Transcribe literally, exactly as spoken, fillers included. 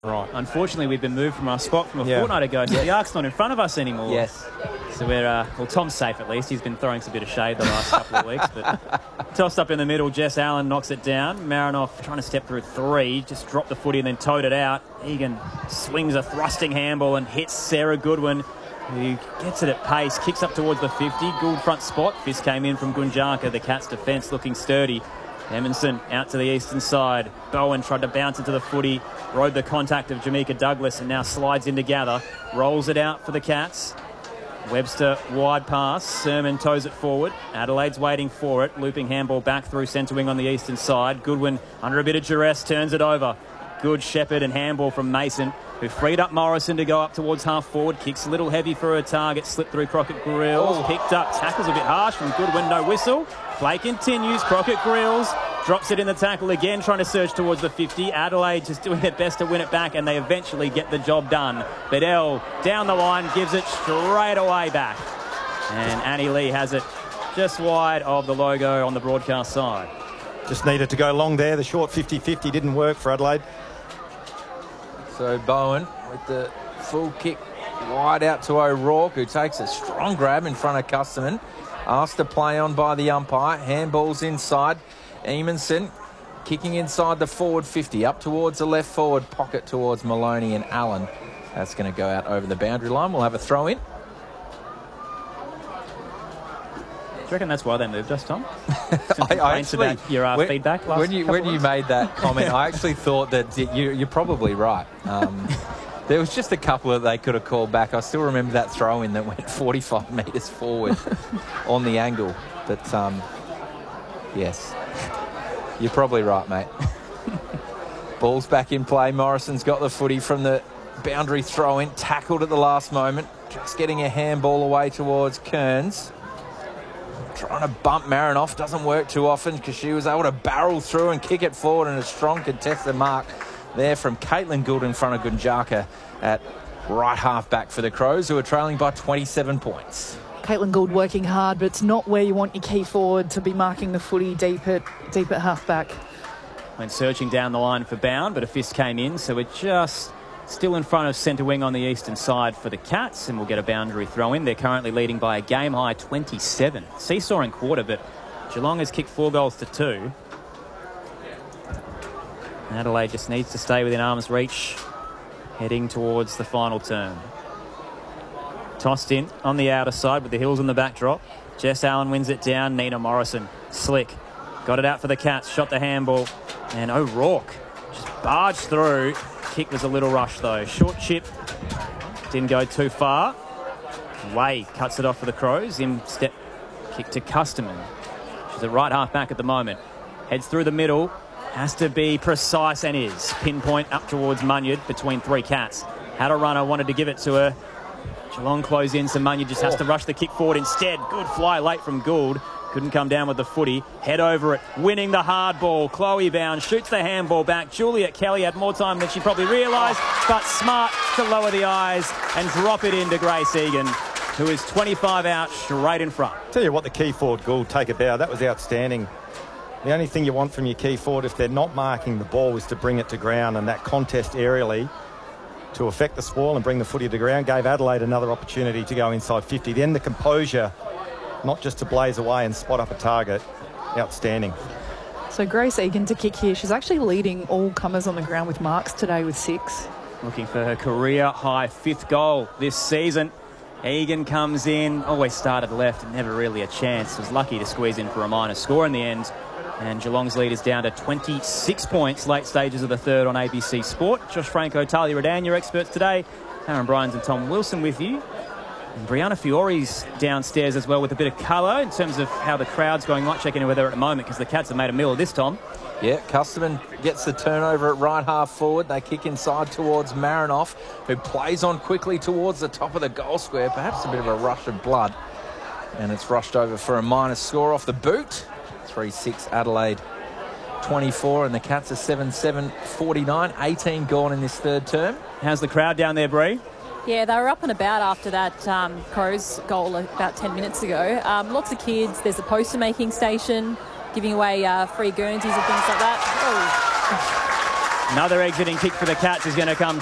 Right. Unfortunately, we've been moved from our spot from a Yeah. fortnight ago, so the ark's not in front of us anymore. Yes. So we're, uh, well, Tom's safe at least. He's been throwing some bit of shade the last couple of weeks. But tossed up in the middle, Jess Allen knocks it down. Marinoff trying to step through three, just dropped the footy and then towed it out. Egan swings a thrusting handball and hits Sarah Goodwin, who gets it at pace, kicks up towards the fifty. Gould front spot. Fist came in from Gunjaka. The Cats' defence looking sturdy. Emerson out to the eastern side. Bowen tried to bounce into the footy, rode the contact of Jamaica Douglas and now slides in to gather. Rolls it out for the Cats. Webster wide pass. Sermon toes it forward. Adelaide's waiting for it. Looping handball back through centre wing on the eastern side. Goodwin under a bit of duress turns it over. Good Shepherd and handball from Mason, who freed up Morrison to go up towards half forward. Kicks a little heavy for her target. Slipped through Crockett Grills. Oh. Picked up. Tackles a bit harsh from Goodwin. No whistle. Play continues. Crockett Grills drops it in the tackle again, trying to surge towards the fifty. Adelaide just doing their best to win it back, and they eventually get the job done. Bedell down the line, gives it straight away back. And Annie Lee has it just wide of the logo on the broadcast side. Just needed to go long there. The short fifty fifty didn't work for Adelaide. So Bowen with the full kick wide out to O'Rourke, who takes a strong grab in front of Custerman. Asked to play on by the umpire. Handballs inside. Eamonson kicking inside the forward fifty, up towards the left forward pocket towards Maloney and Allen. That's going to go out over the boundary line. We'll have a throw in. Do you reckon that's why they moved us, Tom? I, I actually, about your uh, when, feedback last when you when you made that comment, I actually thought that you, you're probably right. Um, there was just a couple that they could have called back. I still remember that throw in that went forty-five metres forward on the angle. But um, yes, you're probably right, mate. Ball's back in play. Morrison's got the footy from the boundary throw in, tackled at the last moment, just getting a handball away towards Kearns. Trying to bump Marinoff, doesn't work too often because she was able to barrel through and kick it forward, and a strong contested mark there from Caitlin Gould in front of Gunjaka at right half back for the Crows, who are trailing by twenty-seven points. Caitlin Gould working hard, but it's not where you want your key forward to be marking the footy deep at deep at half back. Went searching down the line for Bound, but a fist came in, so we're just still in front of centre wing on the eastern side for the Cats, and we'll get a boundary throw in. They're currently leading by a game high twenty-seven. Seesawing quarter, but Geelong has kicked four goals to two. Adelaide just needs to stay within arm's reach, heading towards the final turn. Tossed in on the outer side with the Hills on the backdrop. Jess Allen wins it down. Nina Morrison, slick, got it out for the Cats, shot the handball, and O'Rourke just barged through. Kick was a little rush though. Short chip, didn't go too far. Way cuts it off for the Crows. In step kick to Custerman. She's at right half back at the moment. Heads through the middle. Has to be precise and is. Pinpoint up towards Munyard between three Cats. Had a runner, wanted to give it to her. Geelong close in, so Munyard just has to rush the kick forward instead. Good fly late from Gould. Couldn't come down with the footy. Head over it. Winning the hard ball. Chloe Bound shoots the handball back. Juliet Kelly had more time than she probably realised, but smart to lower the eyes and drop it into Grace Egan, who is twenty-five out straight in front. Tell you what, the key forward, Gould, take a bow. That was outstanding. The only thing you want from your key forward, if they're not marking the ball, is to bring it to ground, and that contest aerially to affect the spoil and bring the footy to ground gave Adelaide another opportunity to go inside fifty. Then the composure, not just to blaze away and spot up a target. Outstanding. So Grace Egan to kick here. She's actually leading all comers on the ground with marks today with six. Looking for her career high fifth goal this season. Egan comes in, always started left and never really a chance. Was lucky to squeeze in for a minor score in the end. And Geelong's lead is down to twenty-six points, late stages of the third on A B C Sport. Josh Franco, Talia Radan, your experts today. Aaron Bryans and Tom Wilson with you. And Brianna Fiore's downstairs as well with a bit of colour in terms of how the crowd's going. Might check in with her at the moment because the Cats have made a meal of this, Tom. Yeah, Custerman gets the turnover at right half forward. They kick inside towards Marinoff, who plays on quickly towards the top of the goal square. Perhaps a bit of a rush of blood. And it's rushed over for a minor score off the boot. three six Adelaide twenty-four, and the Cats are seven seven forty-nine. eighteen gone in this third term. How's the crowd down there, Bree? Yeah, they were up and about after that um, Crows goal about ten minutes ago. Um, lots of kids. There's a poster-making station giving away uh, free Guernseys and things like that. Another exiting kick for the Cats is going to come